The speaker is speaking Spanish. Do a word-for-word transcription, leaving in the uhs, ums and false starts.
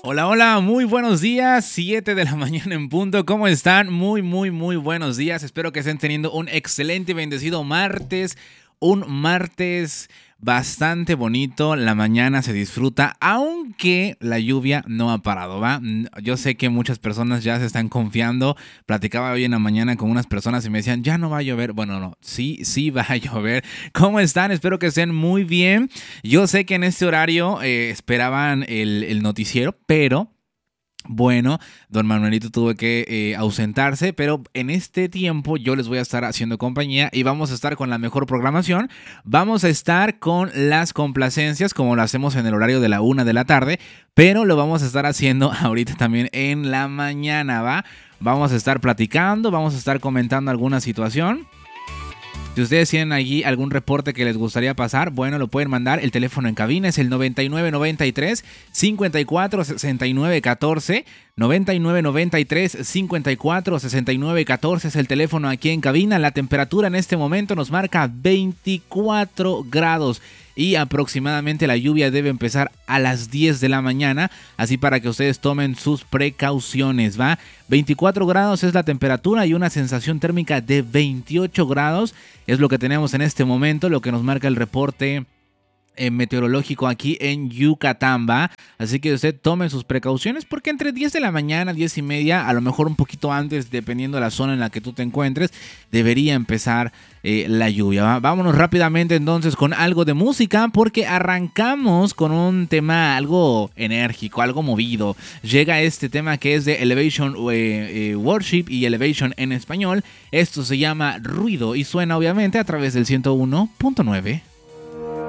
Hola, hola, muy buenos días, siete de la mañana en punto, ¿cómo están? Muy, muy, muy buenos días, espero que estén teniendo un excelente y bendecido martes, un martes bastante bonito, la mañana se disfruta, aunque la lluvia no ha parado, ¿va? Yo sé que muchas personas ya se están confiando, platicaba hoy en la mañana con unas personas y me decían, ya no va a llover, bueno, no, sí, sí va a llover, ¿cómo están? Espero que estén muy bien, yo sé que en este horario eh, esperaban el, el noticiero, pero... Bueno, don Manuelito tuvo que eh, ausentarse, pero en este tiempo yo les voy a estar haciendo compañía y vamos a estar con la mejor programación. Vamos a estar con las complacencias como lo hacemos en el horario de la una de la tarde, pero lo vamos a estar haciendo ahorita también en la mañana, ¿va? Vamos a estar platicando, vamos a estar comentando alguna situación. Si ustedes tienen allí algún reporte que les gustaría pasar, bueno, lo pueden mandar. El teléfono en cabina es el noventa y nueve noventa y tres cincuenta y cuatro sesenta y nueve catorce. noventa y nueve noventa y tres cincuenta y cuatro sesenta y nueve catorce es el teléfono aquí en cabina. La temperatura en este momento nos marca veinticuatro grados. Y aproximadamente la lluvia debe empezar a las diez de la mañana, así para que ustedes tomen sus precauciones, ¿va? veinticuatro grados es la temperatura y una sensación térmica de veintiocho grados es lo que tenemos en este momento, lo que nos marca el reporte Eh, meteorológico aquí en Yucatán, ¿va? Así que usted tome sus precauciones porque entre diez de la mañana, diez y media, a lo mejor un poquito antes, dependiendo de la zona en la que tú te encuentres, debería empezar eh, la lluvia, ¿va? Vámonos rápidamente entonces con algo de música porque arrancamos con un tema algo enérgico, algo movido. Llega este tema que es de Elevation eh, eh, Worship y Elevation en español. Esto se llama Ruido y suena obviamente a través del ciento uno punto nueve.